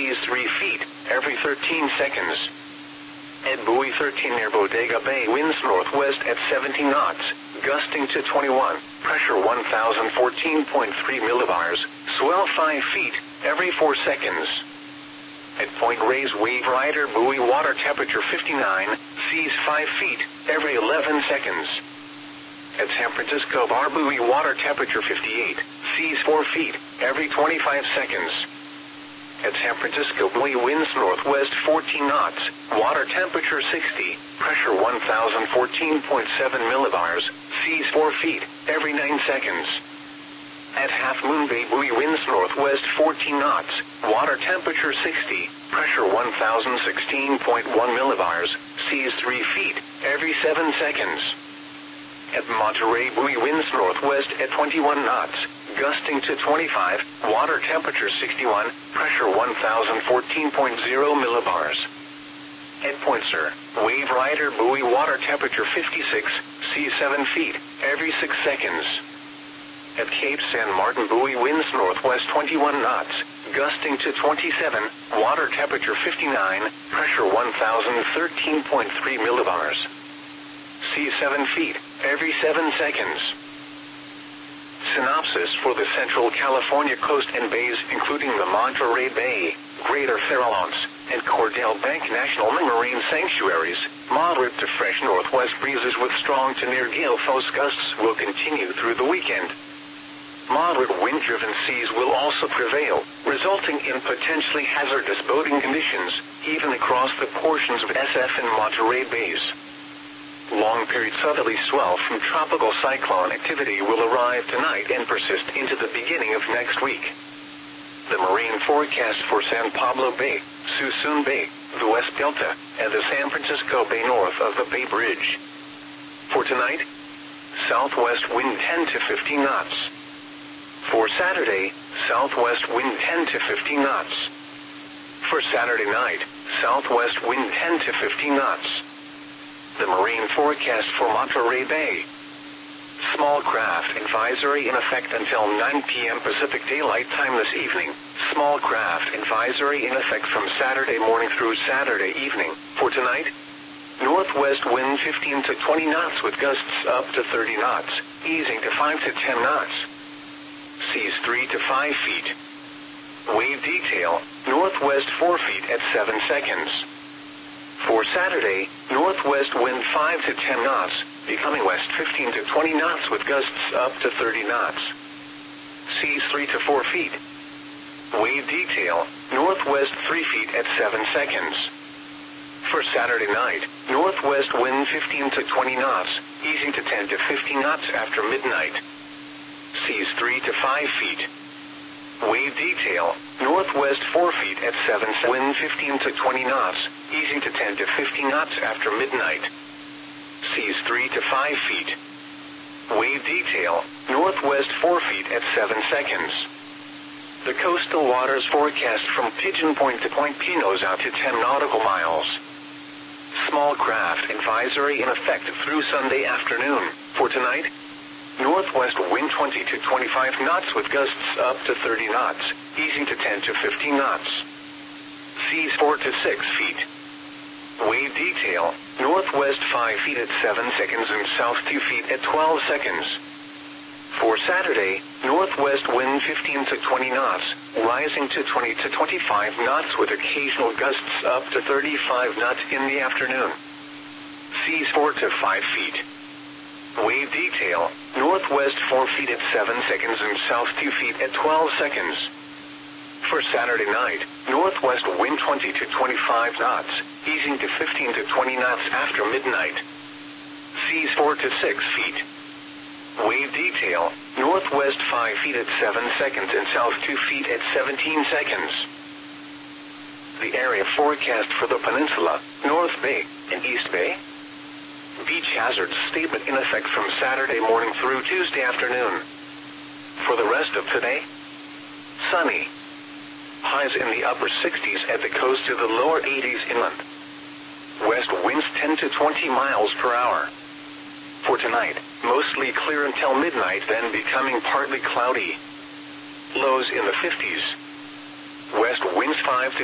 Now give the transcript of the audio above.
seas 3 feet every 13 seconds. At buoy 13 near Bodega Bay, winds northwest at 17 knots, gusting to 21, pressure 1014.3 millibars, swell 5 feet every 4 seconds. At Point Reyes, wave rider buoy, water temperature 59, seas 5 feet every 11 seconds. At San Francisco Bar, buoy, water temperature 58, seas 4 feet every 25 seconds. At San Francisco buoy, winds northwest 14 knots, water temperature 60, pressure 1014.7 millibars, seas 4 feet every 9 seconds. At Half Moon Bay buoy, winds northwest 14 knots, water temperature 60, pressure 1016.1 millibars, seas 3 feet every 7 seconds. At Monterey buoy, winds northwest at 21 knots, gusting to 25, water temperature 61, pressure 1014.0 millibars. At Point Sur, wave rider buoy, water temperature 56, seas 7 feet every 6 seconds. At Cape San Martin buoy, winds northwest 21 knots, gusting to 27, water temperature 59, pressure 1013.3 millibars. Seas 7 feet every 7 seconds. Synopsis for the Central California coast and bays, including the Monterey Bay, Greater Farallones, and Cordell Bank National Marine Sanctuaries. Moderate to fresh northwest breezes with strong to near gale force gusts will continue through the weekend. Moderate wind-driven seas will also prevail, resulting in potentially hazardous boating conditions, even across the portions of SF and Monterey Bays. Long-period southerly swell from tropical cyclone activity will arrive tonight and persist into the beginning of next week. The marine forecast for San Pablo Bay, Suisun Bay, the West Delta, and the San Francisco Bay north of the Bay Bridge. For tonight, southwest wind 10 to 15 knots. For Saturday, southwest wind 10 to 15 knots. For Saturday night, southwest wind 10 to 15 knots. The marine forecast for Monterey Bay. Small craft advisory in effect until 9 p.m. Pacific Daylight Time this evening. Small craft advisory in effect from Saturday morning through Saturday evening. For tonight, northwest wind 15 to 20 knots with gusts up to 30 knots, easing to 5 to 10 knots. Seas 3 to 5 feet. Wave detail, northwest 4 feet at 7 seconds. For Saturday, northwest wind 5 to 10 knots, becoming west 15 to 20 knots with gusts up to 30 knots. Seas 3 to 4 feet. Wave detail, northwest 3 feet at 7 seconds. For Saturday night, northwest wind 15 to 20 knots, easing to 10 to 15 knots after midnight. Seas 3 to 5 feet. Wave detail, northwest 4 feet at 7 seconds. Wind 15 to 20 knots, easing to 10 to 15 knots after midnight. Seas 3 to 5 feet. Wave detail, northwest 4 feet at 7 seconds. The coastal waters forecast from Pigeon Point to Point Pinos out to 10 nautical miles. Small craft advisory in effect through Sunday afternoon. For tonight, northwest wind 20 to 25 knots with gusts up to 30 knots, easing to 10 to 15 knots. Seas 4 to 6 feet. Wave detail, northwest 5 feet at 7 seconds and south 2 feet at 12 seconds. For Saturday, northwest wind 15 to 20 knots, rising to 20 to 25 knots with occasional gusts up to 35 knots in the afternoon. Seas 4 to 5 feet. Wave detail, northwest 4 feet at 7 seconds and south 2 feet at 12 seconds. For Saturday night, northwest wind 20 to 25 knots, easing to 15 to 20 knots after midnight. Seas 4 to 6 feet. Wave detail, northwest 5 feet at 7 seconds and south 2 feet at 17 seconds. The area forecast for the peninsula, North Bay, and East Bay. Beach hazard statement in effect from Saturday morning through Tuesday afternoon. For the rest of today, sunny. Highs in the upper 60s at the coast to the lower 80s inland. West winds 10 to 20 miles per hour. For tonight, mostly clear until midnight, then becoming partly cloudy. Lows in the 50s. West winds 5 to